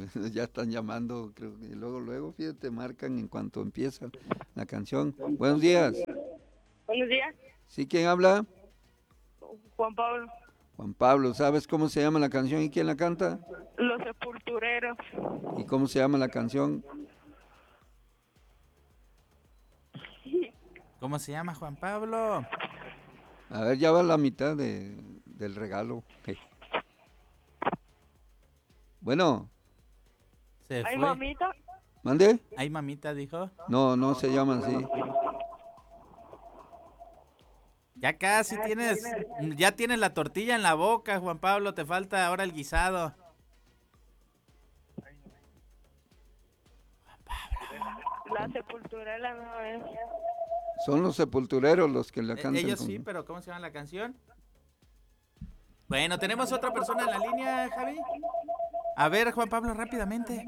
Ya están llamando, creo que luego, fíjate, marcan en cuanto empieza la canción. Buenos días. Buenos días, ¿Sí quién habla? Juan Pablo. Juan Pablo, ¿sabes cómo se llama la canción y quién la canta? Los Sepultureros. ¿Y cómo se llama la canción? ¿Cómo se llama, Juan Pablo? A ver, ya va la mitad del regalo. Bueno, Se ¿Ay, fue. mamita? ¿mande? Ay, mamita, dijo. No, no se llama así. Ya casi ya tienes la tortilla en la boca, Juan Pablo, te falta ahora el guisado. La Sepulturera no es. Son los Sepultureros los que la cantan. Ellos sí, pero ¿cómo se llama la canción? Bueno, tenemos otra persona en la línea, Javi. A ver, Juan Pablo, rápidamente.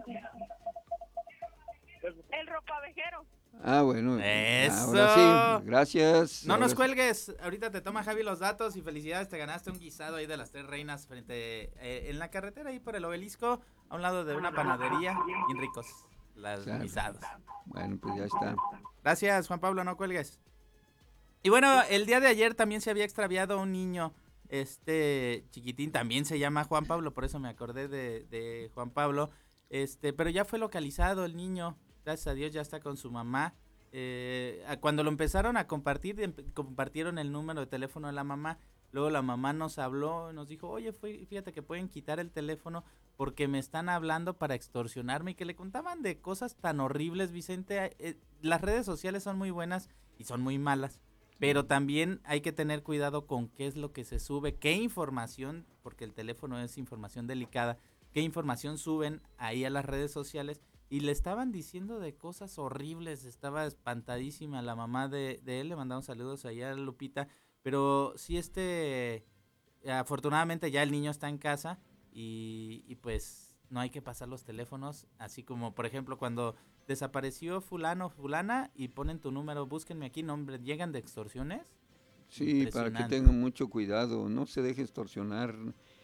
El ropavejero. Ah, bueno. ¡Eso! Ahora sí, gracias. No ahora nos cuelgues. Ahorita te toma Javi los datos y felicidades. Te ganaste un guisado ahí de las Tres Reinas en la carretera ahí por el obelisco, a un lado de una panadería. Bien ricos los guisados. Bueno, pues ya está. Gracias, Juan Pablo, no cuelgues. Y bueno, el día de ayer también se había extraviado un niño. Chiquitín también se llama Juan Pablo, por eso me acordé de Juan Pablo. Pero ya fue localizado el niño. Gracias a Dios ya está con su mamá. Cuando lo empezaron a compartir, compartieron el número de teléfono de la mamá. Luego la mamá nos habló, nos dijo, oye, fíjate que pueden quitar el teléfono porque me están hablando para extorsionarme, y que le contaban de cosas tan horribles, Vicente. Las redes sociales son muy buenas y son muy malas, pero también hay que tener cuidado con qué es lo que se sube, qué información, porque el teléfono es información delicada, qué información suben ahí a las redes sociales. Y le estaban diciendo de cosas horribles, estaba espantadísima la mamá de él, le mandamos saludos allá a Lupita, pero sí afortunadamente ya el niño está en casa y pues no hay que pasar los teléfonos, así como por ejemplo cuando desapareció fulano, fulana y ponen tu número, búsquenme aquí, nombre, llegan de extorsiones. Sí, para que tengan mucho cuidado, no se deje extorsionar.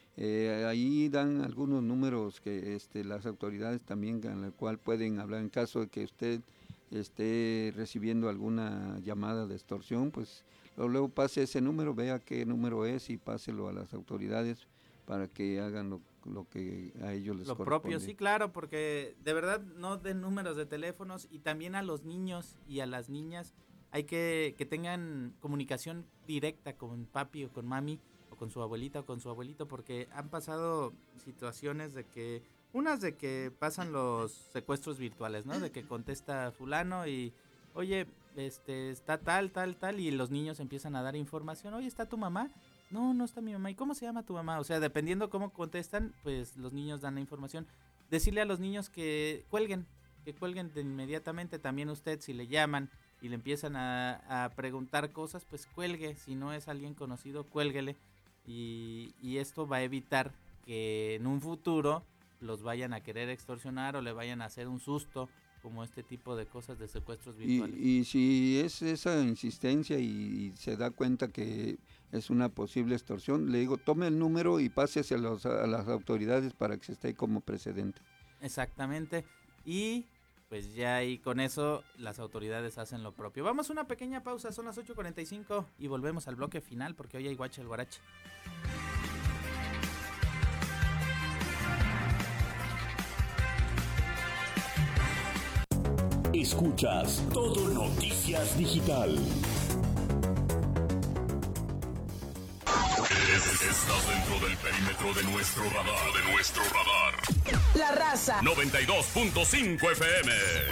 Ahí dan algunos números que las autoridades también a la cual pueden hablar en caso de que usted esté recibiendo alguna llamada de extorsión, pues luego pase ese número, vea qué número es y páselo a las autoridades para que hagan lo que a ellos les corresponde. Lo propio, sí, claro, porque de verdad no den números de teléfonos, y también a los niños y a las niñas hay que tengan comunicación directa con papi o con mami, o con su abuelita o con su abuelito, porque han pasado situaciones de que pasan los secuestros virtuales, ¿no? De que contesta fulano y, oye, está tal, y los niños empiezan a dar información. Oye, ¿está tu mamá? No, no está mi mamá. ¿Y cómo se llama tu mamá? O sea, dependiendo cómo contestan, pues los niños dan la información. Decirle a los niños que cuelguen de inmediatamente. También usted, si le llaman y le empiezan a preguntar cosas, pues cuelgue. Si no es alguien conocido, cuélguele. Y esto va a evitar que en un futuro los vayan a querer extorsionar o le vayan a hacer un susto, como este tipo de cosas de secuestros virtuales. Y si es esa insistencia y se da cuenta que es una posible extorsión, le digo, tome el número y páseselo a las autoridades para que se esté como precedente. Exactamente, y pues ya ahí con eso las autoridades hacen lo propio. Vamos a una pequeña pausa, son las 8:45 y volvemos al bloque final porque hoy hay guache el guarache. Escuchas Todo Noticias Digital. Estás dentro del perímetro de nuestro radar. La Raza 92.5 FM.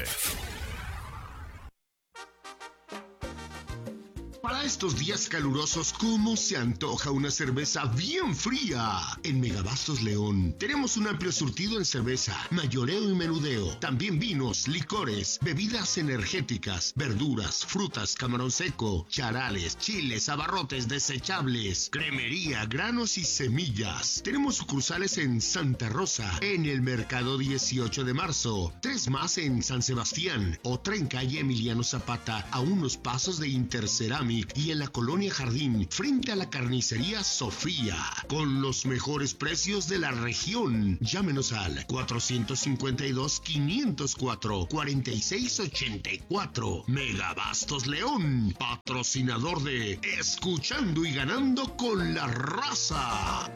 Para estos días calurosos, ¿cómo se antoja una cerveza bien fría? En Megabastos León tenemos un amplio surtido en cerveza, mayoreo y menudeo. También vinos, licores, bebidas energéticas, verduras, frutas, camarón seco, charales, chiles, abarrotes desechables, cremería, granos y semillas. Tenemos sucursales en Santa Rosa, en el Mercado 18 de Marzo, 3 más en San Sebastián, otra en calle Emiliano Zapata, a unos pasos de Interceramic, y en la Colonia Jardín, frente a la carnicería Sofía, con los mejores precios de la región. Llámenos al 452-504-4684. Megabastos León, patrocinador de Escuchando y Ganando con la Raza.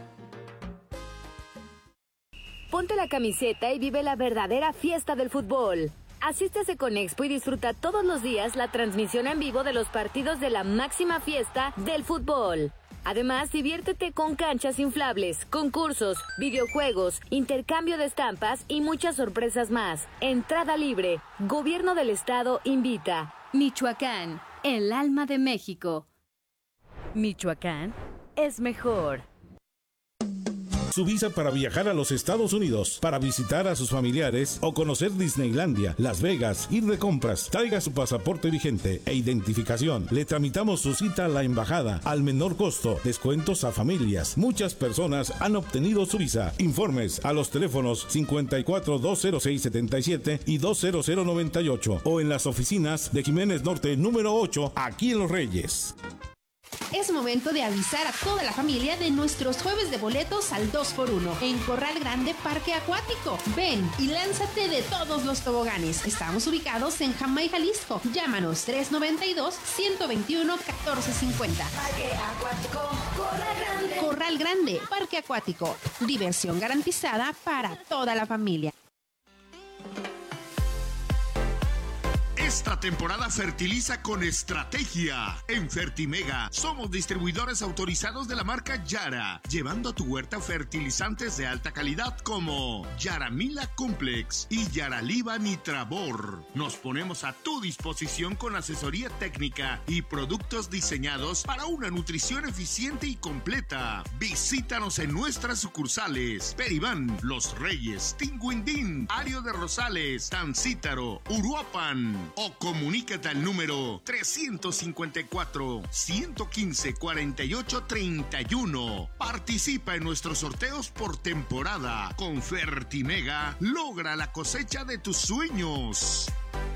Ponte la camiseta y vive la verdadera fiesta del fútbol. Asiste a Seconexpo y disfruta todos los días la transmisión en vivo de los partidos de la máxima fiesta del fútbol. Además, diviértete con canchas inflables, concursos, videojuegos, intercambio de estampas y muchas sorpresas más. Entrada libre. Gobierno del Estado invita. Michoacán, el alma de México. Michoacán es mejor. Su visa para viajar a los Estados Unidos, para visitar a sus familiares o conocer Disneylandia, Las Vegas, ir de compras. Traiga su pasaporte vigente e identificación. Le tramitamos su cita a la embajada al menor costo. Descuentos a familias. Muchas personas han obtenido su visa. Informes a los teléfonos 54-206-77 y 20098 o en las oficinas de Jiménez Norte número 8, aquí en Los Reyes. Es momento de avisar a toda la familia de nuestros jueves de boletos al 2x1 en Corral Grande Parque Acuático. Ven y lánzate de todos los toboganes. Estamos ubicados en Jamay, Jalisco. Llámanos 392-121-1450. Parque Acuático, Corral Grande. Corral Grande Parque Acuático. Diversión garantizada para toda la familia. Esta temporada fertiliza con estrategia. En Fertimega somos distribuidores autorizados de la marca Yara, llevando a tu huerta fertilizantes de alta calidad como Yaramila Complex y Yaraliva Nitravor. Nos ponemos a tu disposición con asesoría técnica y productos diseñados para una nutrición eficiente y completa. Visítanos en nuestras sucursales: Peribán, Los Reyes, Tinguindín, Ario de Rosales, Tancítaro, Uruapan. O comunícate al número 354-115-4831. Participa en nuestros sorteos por temporada. Con Fertimega, logra la cosecha de tus sueños.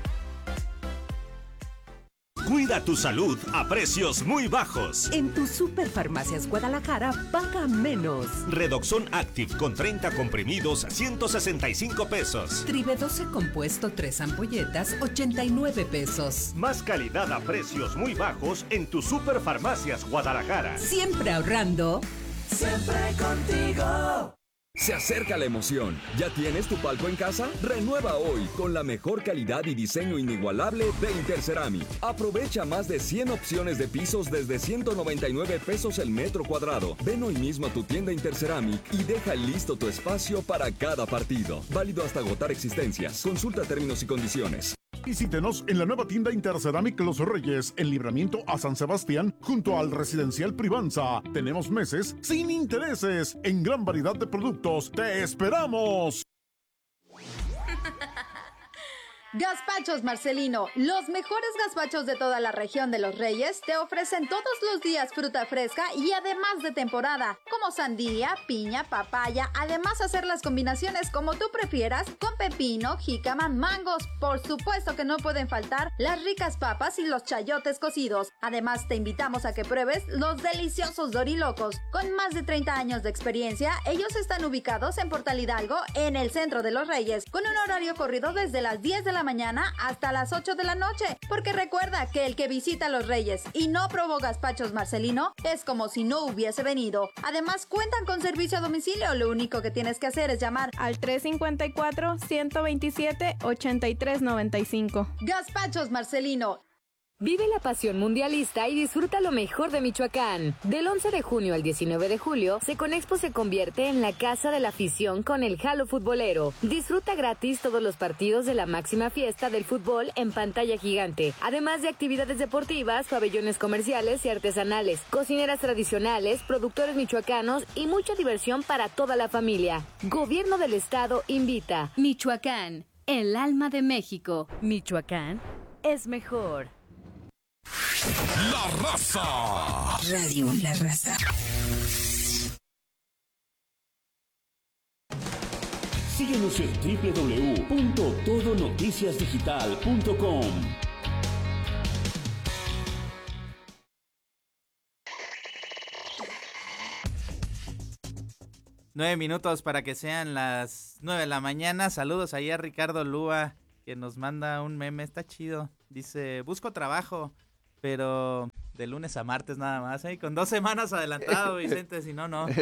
Cuida tu salud a precios muy bajos. En tu Superfarmacias Guadalajara, paga menos. Redoxon Active con 30 comprimidos, 165 pesos. Tribe 12 compuesto, 3 ampolletas, 89 pesos. Más calidad a precios muy bajos en tu Superfarmacias Guadalajara. Siempre ahorrando. Siempre contigo. Se acerca la emoción. ¿Ya tienes tu palco en casa? Renueva hoy con la mejor calidad y diseño inigualable de Interceramic. Aprovecha más de 100 opciones de pisos desde 199 pesos el metro cuadrado. Ven hoy mismo a tu tienda Interceramic y deja listo tu espacio para cada partido. Válido hasta agotar existencias. Consulta términos y condiciones. Visítenos en la nueva tienda Interceramic Los Reyes, en Libramiento a San Sebastián, junto al Residencial Privanza. Tenemos meses sin intereses en gran variedad de productos. ¡Te esperamos! Gazpachos Marcelino, los mejores gazpachos de toda la región de Los Reyes, te ofrecen todos los días fruta fresca y además de temporada, como sandía, piña, papaya, además hacer las combinaciones como tú prefieras, con pepino, jícama, mangos. Por supuesto que no pueden faltar las ricas papas y los chayotes cocidos. Además te invitamos a que pruebes los deliciosos dorilocos. Con más de 30 años de experiencia, ellos están ubicados en Portal Hidalgo, en el centro de Los Reyes, con un horario corrido desde las 10 de la mañana hasta las 8 de la noche, porque recuerda que el que visita Los Reyes y no probó gazpachos Marcelino es como si no hubiese venido. Además cuentan con servicio a domicilio. Lo único que tienes que hacer es llamar al 354-127-8395. Gazpachos Marcelino. Vive la pasión mundialista y disfruta lo mejor de Michoacán. Del 11 de junio al 19 de julio, Seconexpo se convierte en la casa de la afición con el Jalo Futbolero. Disfruta gratis todos los partidos de la máxima fiesta del fútbol en pantalla gigante, además de actividades deportivas, pabellones comerciales y artesanales, cocineras tradicionales, productores michoacanos y mucha diversión para toda la familia. Gobierno del Estado invita. Michoacán, el alma de México. Michoacán es mejor. La Raza. Radio La Raza. Síguenos en www.todonoticiasdigital.com. 9 minutos para que sean las 9 de la mañana. Saludos ahí a Ricardo Lúa, que nos manda un meme, está chido. Dice, busco trabajo, pero de lunes a martes nada más, ¿eh? Con 2 semanas adelantado, Vicente, si no, no.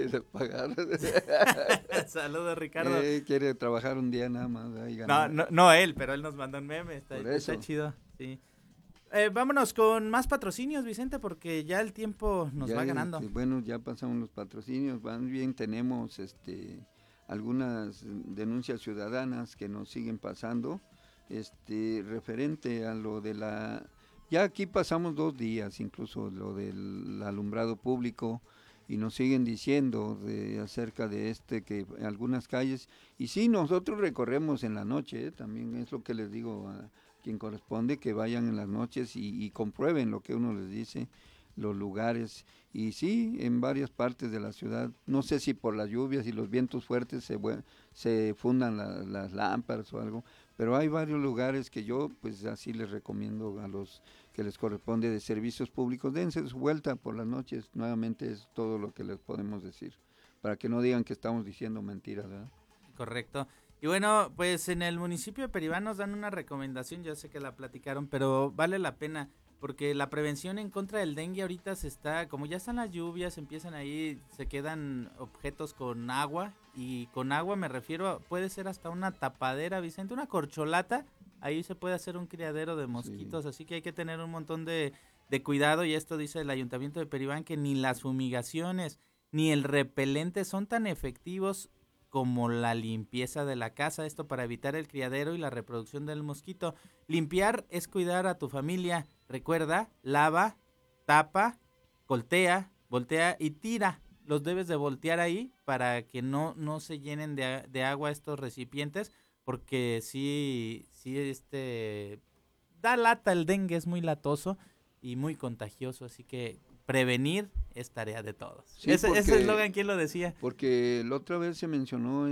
Saludos, Ricardo. Quiere trabajar un día nada más. No él, pero él nos mandó un meme, está chido, sí. Vámonos con más patrocinios, Vicente, porque ya el tiempo nos va ganando. Bueno, ya pasamos los patrocinios, van bien, tenemos algunas denuncias ciudadanas que nos siguen pasando, referente a lo de ya aquí pasamos 2 días, incluso lo del alumbrado público, y nos siguen diciendo acerca de que algunas calles, y sí, nosotros recorremos en la noche, también es lo que les digo a quien corresponde, que vayan en las noches y comprueben lo que uno les dice, los lugares, y sí, en varias partes de la ciudad, no sé si por las lluvias y los vientos fuertes se fundan las lámparas o algo, pero hay varios lugares que yo pues así les recomiendo a los que les corresponde de servicios públicos, dense su vuelta por las noches, nuevamente es todo lo que les podemos decir, para que no digan que estamos diciendo mentiras, ¿verdad? Correcto. Y bueno, pues en el municipio de Peribán nos dan una recomendación, ya sé que la platicaron, pero vale la pena, porque la prevención en contra del dengue ahorita como ya están las lluvias, empiezan ahí, se quedan objetos con agua, y con agua me refiero, puede ser hasta una tapadera, Vicente, una corcholata, ahí se puede hacer un criadero de mosquitos, sí. Así que hay que tener un montón de cuidado, y esto dice el Ayuntamiento de Peribán, que ni las fumigaciones, ni el repelente son tan efectivos como la limpieza de la casa, esto para evitar el criadero y la reproducción del mosquito. Limpiar es cuidar a tu familia. Recuerda, lava, tapa, voltea y tira. Los debes de voltear ahí para que no se llenen de agua estos recipientes, porque sí da lata, el dengue es muy latoso y muy contagioso, así que prevenir es tarea de todos. Sí, ese eslogan, ¿quién lo decía? Porque la otra vez se mencionó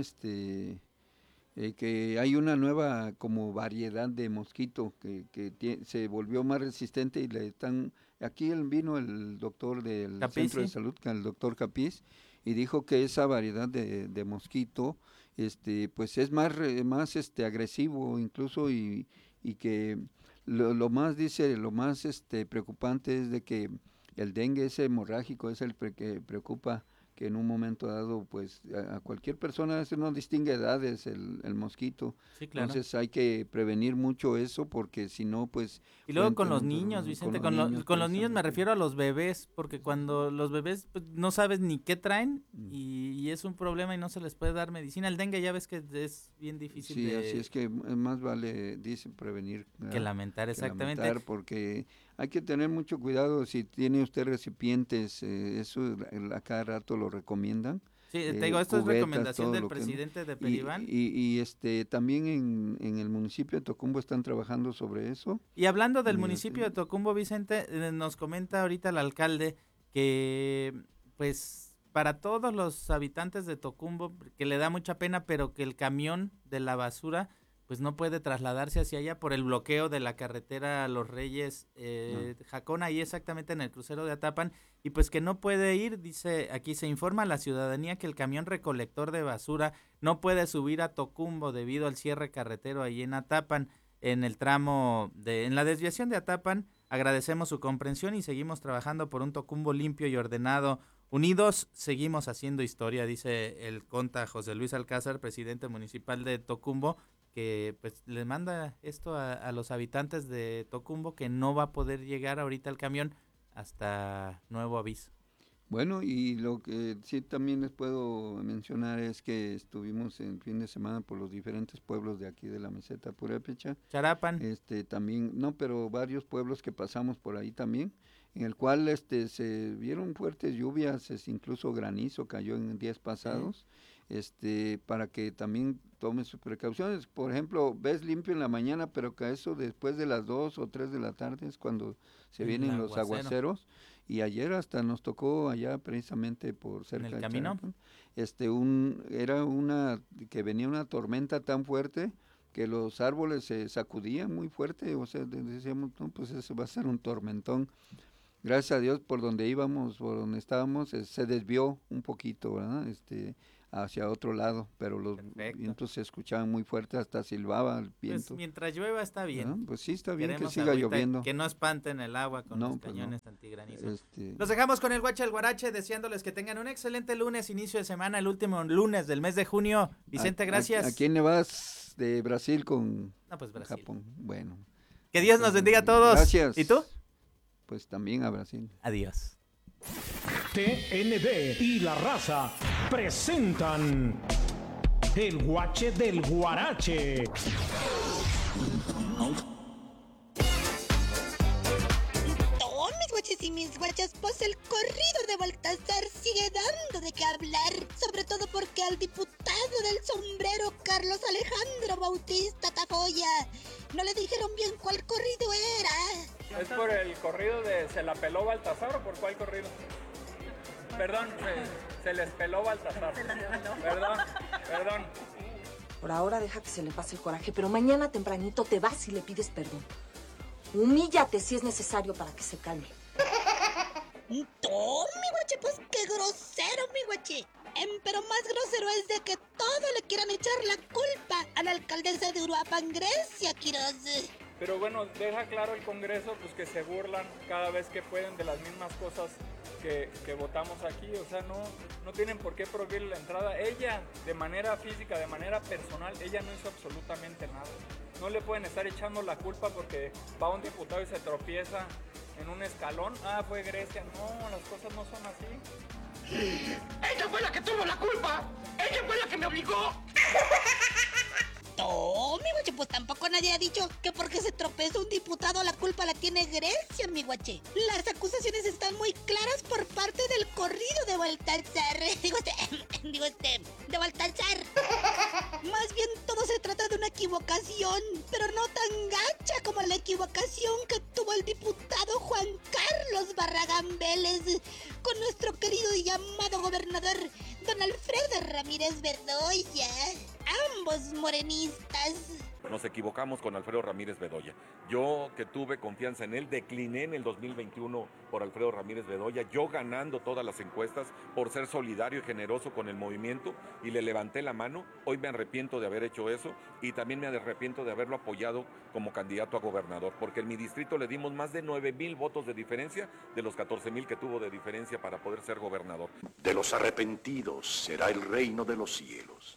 que hay una nueva como variedad de mosquito que se volvió más resistente y aquí vino el doctor del Capiz, Centro de Salud, el doctor Capiz, y dijo que esa variedad de mosquito pues es más agresivo incluso y que lo más preocupante es de que el dengue es hemorrágico, es el que preocupa, que en un momento dado, pues, a cualquier persona, no distingue edades el mosquito. Sí, claro. Entonces hay que prevenir mucho eso, porque si no, pues... Y luego con los niños, Vicente, con los niños me refiero a los bebés, porque cuando los bebés pues, no sabes ni qué traen, y es un problema y no se les puede dar medicina. El dengue ya ves que es bien difícil. Sí, así es que más vale, dice, prevenir. Que lamentar, exactamente. Porque hay que tener mucho cuidado si tiene usted recipientes, eso a cada rato lo recomiendan. Sí, te digo, esto cubetas, es recomendación del presidente de Peribán. Y también en el municipio de Tocumbo están trabajando sobre eso. Y hablando del municipio de Tocumbo, Vicente, nos comenta ahorita el alcalde que, pues, para todos los habitantes de Tocumbo, que le da mucha pena, pero que el camión de la basura pues no puede trasladarse hacia allá por el bloqueo de la carretera Los Reyes Jacón, ahí exactamente en el crucero de Atapan, y pues que no puede ir, dice, aquí se informa a la ciudadanía que el camión recolector de basura no puede subir a Tocumbo debido al cierre carretero ahí en Atapan, en el tramo en la desviación de Atapan. Agradecemos su comprensión y seguimos trabajando por un Tocumbo limpio y ordenado. Unidos seguimos haciendo historia, dice el conta José Luis Alcázar, presidente municipal de Tocumbo, que pues le manda esto a los habitantes de Tocumbo, que no va a poder llegar ahorita el camión hasta nuevo aviso. Bueno, y lo que sí también les puedo mencionar es que estuvimos el fin de semana por los diferentes pueblos de aquí de la meseta Purépecha. Charapan. También, no, pero varios pueblos que pasamos por ahí también, en el cual se vieron fuertes lluvias, incluso granizo cayó en días pasados. Para que también tome sus precauciones. Por ejemplo, ves limpio en la mañana, pero que eso después de las 2 o 3 de la tarde es cuando se vienen los aguaceros, y ayer hasta nos tocó allá precisamente por cerca ¿En el camino? Que venía una tormenta tan fuerte que los árboles se sacudían muy fuerte, o sea, decíamos, no, pues eso va a ser un tormentón. Gracias a Dios por donde íbamos, por donde estábamos, se desvió un poquito, ¿verdad? hacia otro lado, pero los vientos se escuchaban muy fuertes, hasta silbaba el viento. Pues mientras llueva está bien. Pues sí, está bien. Queremos que siga agüita, lloviendo. Que no espanten el agua con los pues cañones antigranizo. Este... Los dejamos con el Guache al Guarache, deseándoles que tengan un excelente lunes, inicio de semana, el último lunes del mes de junio. Vicente, gracias. ¿A quién le vas de Brasil con pues Brasil. Japón? Bueno. Que Dios nos bendiga a todos. Gracias. ¿Y tú? Pues también a Brasil. Adiós. TND y La Raza presentan el Guache del Guarache. Mis guaches y mis guachas, pues el corrido de Baltasar sigue dando de qué hablar, sobre todo porque al diputado del sombrero Carlos Alejandro Bautista Tafoya no le dijeron bien cuál corrido era. ¿Es por el corrido de Se la peló Baltasar o por cuál corrido? Perdón, se les peló Baltasar. Perdón. Por ahora deja que se le pase el coraje, pero mañana tempranito te vas y le pides perdón. Humíllate si es necesario para que se calme. ¡Oh, mi guache! Pues qué grosero, mi guache. Pero más grosero es de que todo le quieran echar la culpa a la alcaldesa de Uruapan, Grecia Quiroz. Pero bueno, deja claro el Congreso pues que se burlan cada vez que pueden de las mismas cosas que votamos aquí. O sea, no tienen por qué prohibir la entrada. Ella, de manera física, de manera personal, ella no hizo absolutamente nada. No le pueden estar echando la culpa porque va un diputado y se tropieza en un escalón. Fue Grecia. No, las cosas no son así. ¡Ella fue la que tuvo la culpa! ¡Ella fue la que me obligó! No, mi guache, pues tampoco nadie ha dicho que porque se tropezó un diputado la culpa la tiene Grecia, mi guache. Las acusaciones están muy claras por parte del corrido de Baltasar. De Baltasar. Más bien todo se trata de una equivocación, pero no tan gacha como la equivocación que tuvo el diputado Juan Carlos Barragán Vélez con nuestro querido y llamado gobernador don Alfredo Ramírez Bedoya. Ambos morenistas. Nos equivocamos con Alfredo Ramírez Bedoya. Yo, que tuve confianza en él, decliné en el 2021 por Alfredo Ramírez Bedoya, yo ganando todas las encuestas por ser solidario y generoso con el movimiento, y le levanté la mano. Hoy me arrepiento de haber hecho eso, y también me arrepiento de haberlo apoyado como candidato a gobernador, porque en mi distrito le dimos más de 9,000 votos de diferencia de los 14,000 que tuvo de diferencia para poder ser gobernador. De los arrepentidos será el reino de los cielos.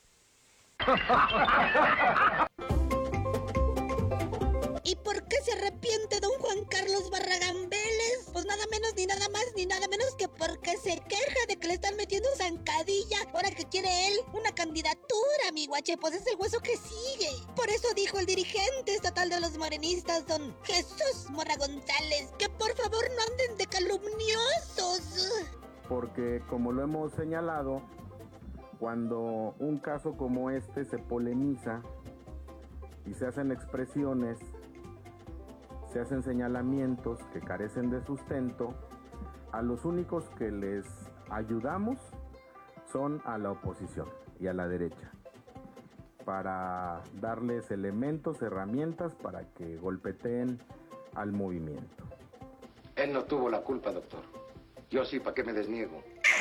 ¿Y por qué se arrepiente don Juan Carlos Barragán Vélez? Pues nada menos, ni nada más, ni nada menos que porque se queja de que le están metiendo zancadilla ahora que quiere él una candidatura, mi guache. Pues es el hueso que sigue. Por eso dijo el dirigente estatal de los morenistas, don Jesús Morra González, que por favor no anden de calumniosos. Porque como lo hemos señalado, cuando un caso como este se polemiza y se hacen expresiones, se hacen señalamientos que carecen de sustento, a los únicos que les ayudamos son a la oposición y a la derecha, para darles elementos, herramientas para que golpeteen al movimiento. Él no tuvo la culpa, doctor. Yo sí, ¿para qué me desniego?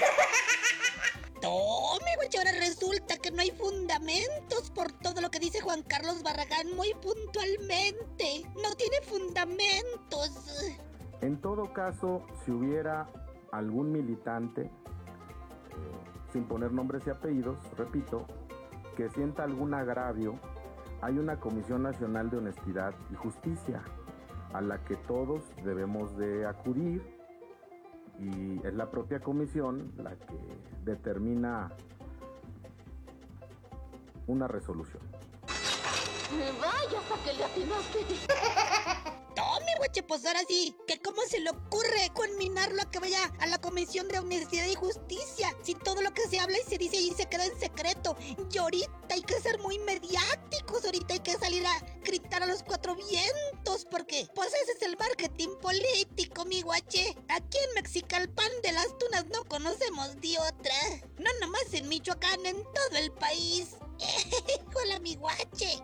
Tome, güey, ahora resulta que no hay fundamentos por todo lo que dice Juan Carlos Barragán muy puntualmente. No tiene fundamentos. En todo caso, si hubiera algún militante, sin poner nombres y apellidos, repito, que sienta algún agravio, hay una Comisión Nacional de Honestidad y Justicia a la que todos debemos de acudir, y es la propia comisión la que determina una resolución. Vaya, hasta que le atinaste. Tome, güey, pues ahora sí, que cómo se le ocurre conminarlo a que vaya a la Comisión de Honestidad y Justicia, si todo lo que se habla y se dice allí se queda en secreto. Y ahorita hay que ser muy mediáticos, ahorita hay que salir a gritar a los cuatro vientos, porque pues ese es el marketing político, mi guache. Aquí en Mexicalpan de las Tunas no conocemos de otra. No nomás en Michoacán, en todo el país. Hola, mi guache.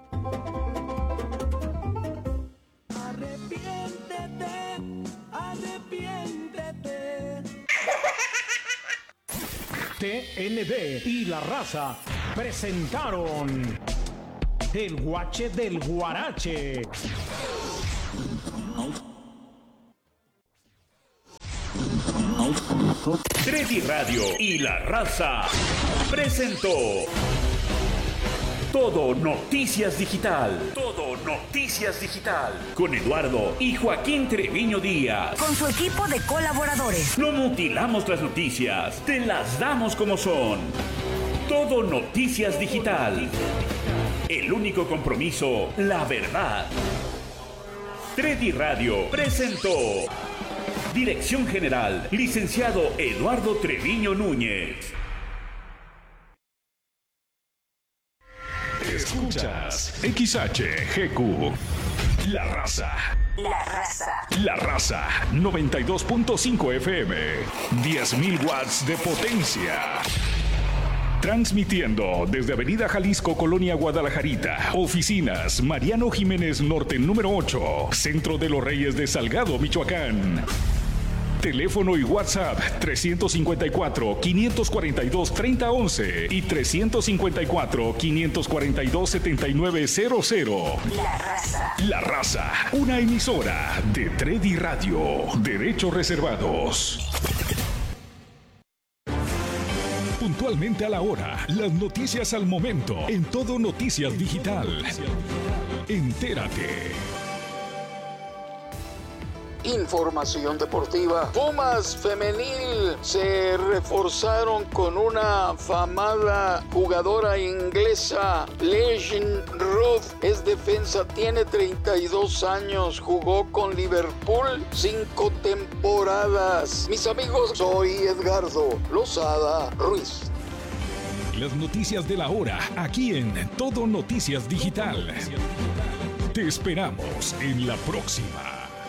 Arrepiéntete, arrepiéntete. TND y La Raza presentaron El Guache del Guarache. Treddy Radio y La Raza presentó Todo Noticias Digital. Todo Noticias Digital. Con Eduardo y Joaquín Treviño Díaz. Con su equipo de colaboradores. No mutilamos las noticias, te las damos como son. Todo Noticias Digital. El único compromiso, la verdad. Treddy Radio presentó. Dirección General, licenciado Eduardo Treviño Núñez. Escuchas XHGQ. La Raza. La Raza. La Raza 92.5 FM. 10.000 watts de potencia. Transmitiendo desde Avenida Jalisco, Colonia Guadalajarita. Oficinas Mariano Jiménez Norte número 8. Centro de los Reyes de Salgado, Michoacán. Teléfono y WhatsApp 354-542-3011 y 354-542-7900. La Raza. La Raza, una emisora de Treddy Radio. Derechos reservados. Puntualmente a la hora, las noticias al momento, en Todo Noticias Digital. Entérate. Información deportiva. Pumas femenil se reforzaron con una afamada jugadora inglesa. Legend Ruth es defensa, tiene 32 años, jugó con Liverpool 5 temporadas. Mis amigos, soy Edgardo Lozada Ruiz. Las noticias de la hora, aquí en Todo Noticias Digital. Te esperamos en la próxima.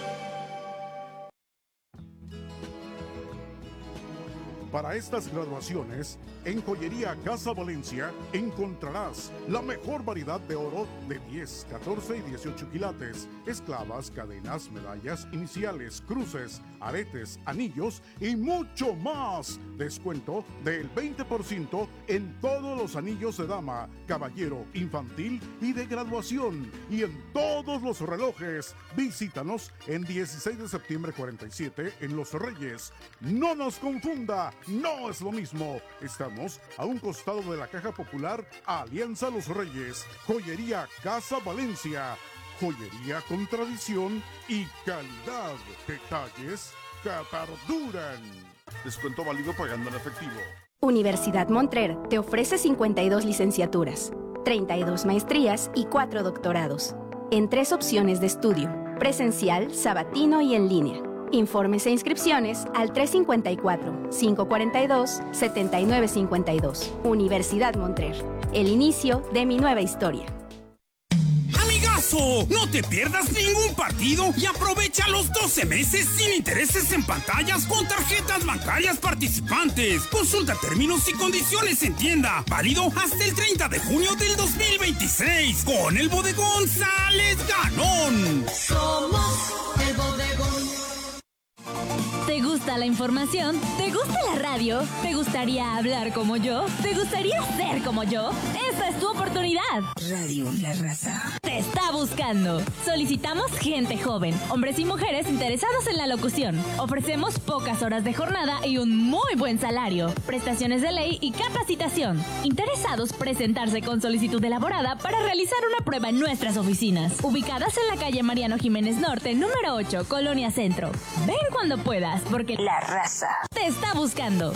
Para estas graduaciones, en Joyería Casa Valencia encontrarás la mejor variedad de oro de 10, 14 y 18 quilates, esclavas, cadenas, medallas, iniciales, cruces, aretes, anillos y mucho más. Descuento del 20% en todos los anillos de dama, caballero, infantil y de graduación, y en todos los relojes. Visítanos en 16 de septiembre 47 en Los Reyes. No nos confunda. No es lo mismo. Estamos a un costado de la Caja Popular, Alianza Los Reyes. Joyería Casa Valencia. Joyería con tradición y calidad. Detalles que perduran. Descuento válido pagando en efectivo. Universidad Montrer te ofrece 52 licenciaturas, 32 maestrías y 4 doctorados, en 3 opciones de estudio: presencial, sabatino y en línea. Informes e inscripciones al 354-542-7952. Universidad Montrer. El inicio de mi nueva historia. ¡Amigazo! No te pierdas ningún partido y aprovecha los 12 meses sin intereses en pantallas con tarjetas bancarias participantes. Consulta términos y condiciones en tienda. Válido hasta el 30 de junio del 2026. Con el bodegón sales ganón. Somos el bodegón. ¿Te gusta la información? ¿Te gusta la radio? ¿Te gustaría hablar como yo? ¿Te gustaría ser como yo? ¡Esta es tu oportunidad! Radio La Raza te está buscando. Solicitamos gente joven, hombres y mujeres interesados en la locución. Ofrecemos pocas horas de jornada y un muy buen salario, prestaciones de ley y capacitación. Interesados presentarse con solicitud elaborada para realizar una prueba en nuestras oficinas, ubicadas en la calle Mariano Jiménez Norte, número 8, Colonia Centro. Ven cuando puedas, porque La Raza te está buscando.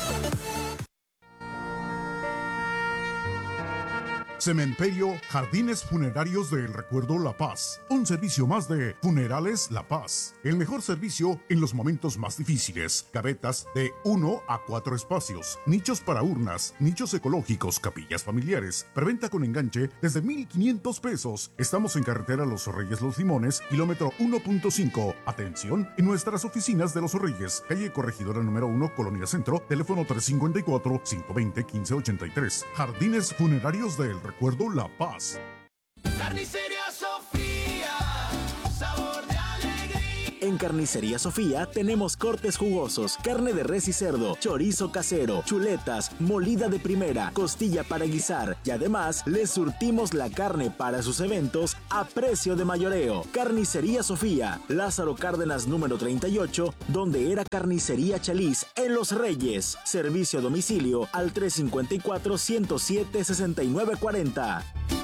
Cementerio Jardines Funerarios del Recuerdo La Paz. Un servicio más de Funerales La Paz. El mejor servicio en los momentos más difíciles. Gavetas de 1 a 4 espacios. Nichos para urnas. Nichos ecológicos. Capillas familiares. Preventa con enganche desde 1,500 pesos. Estamos en carretera Los Reyes Los Limones, kilómetro 1.5. Atención en nuestras oficinas de Los Reyes. Calle Corregidora número 1, Colonia Centro. Teléfono 354-520-1583. Jardines Funerarios del Recuerdo La Paz. Carnicería Sofía, sabor de alegría. En Carnicería Sofía tenemos cortes jugosos, carne de res y cerdo, chorizo casero, chuletas, molida de primera, costilla para guisar y además les surtimos la carne para sus eventos a precio de mayoreo. Carnicería Sofía, Lázaro Cárdenas número 38, donde era Carnicería Chaliz en Los Reyes. Servicio a domicilio al 354-107-6940.